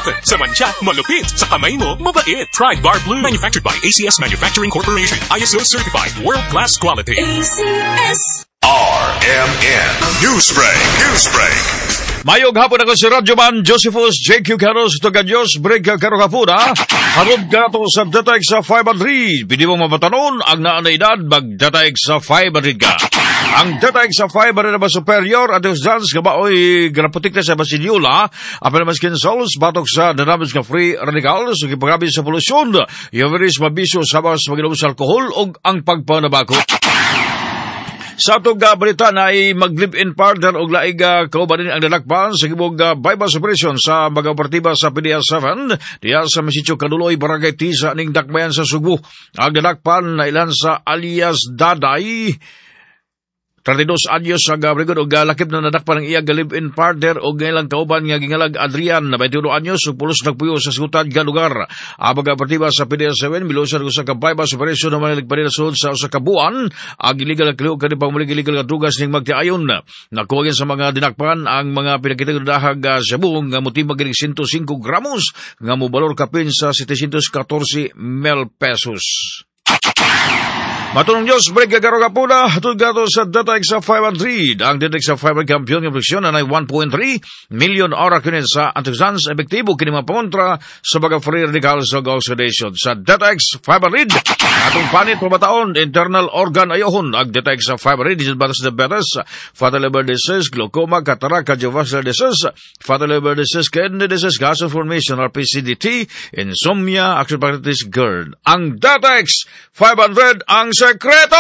Laban sa mancha, malupit. Sa kamay mo, mabait. Pride Bar Blue. Manufactured by ACS Manufacturing Corporation. ISO certified. World-class quality. ACS. RMN News Break. Mayong hapon ako si Radyo Man Josephus J.Q. Carlos Tuganyos Break Karokapuna. Harod ka to sa Dataig sa 500. Pwede mo mapatanon ang naanaydad magdataig sa 500 ka. Ang dataig sa 500 na ba superior at yung dance ka ba oy graputik na sa Basiliola apan naman skin souls batok sa dynamics ka free radicals o kipagabi sa polusyon. Yung veris mabiso sabas mag-inom sa alkohol o ang pagpanabakot. Sa itong balita na ay mag-live-in partner o laig kaubanin ang lalakpan sa gibog bypass operation sa mga operatiba sa PDL 7 diya sa Masityo Kaluloy, Barangay Tisa ning Dakbayan sa Subo. Ang lalakpan na ilan sa alias Daday 32 anyos ang brigod o lakip na nadakpan ng iya live-in partner o ngailang kauban nga gingalag Adrian na 21 anyos o pulos nagpuyo sa sigutan nga lugar. Ang mga partiba sa PDL7 milusan ko sa bypass operation na manilig pa rin sa sa kabuan ang illegal na kliyo kanipang mulig illegal na drugas ning magtiayon. Nakuwagin sa mga dinakpan ang mga pinagkitagdahag sa buong nga mutibag 105 gramos nga mubalor kapin sa 714 mil pesos. Matunong Diyos, break Karokapuna, hatod gato sa Dataig sa 500. Ang Dataig sa 500 kampiyon ng presyon na 1.3 million ora kunin sa antioxidants epektibo kini mga pamontra sa mga free radicals o oxidation. Sa Dataig 500, atong panit pamataon, internal organ ayohon. Ang Dataig sa 500, disease diabetes, fatal liver disease, glaucoma, cataract, cardiovascular disease, fatal liver disease, kidney disease, gas formation, RPCDT, insomnia, acute pancreatitis, GERD. Ang Dataig 500, ang sekreto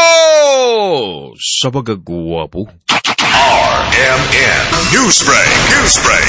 sa pagkagwapo. RMN News Break.